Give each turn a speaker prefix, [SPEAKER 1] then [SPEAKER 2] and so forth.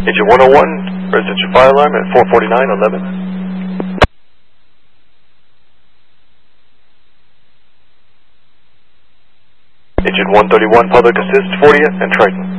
[SPEAKER 1] Agent 101, residential fire alarm at 44911. Agent 131, public assist 40th and Triton.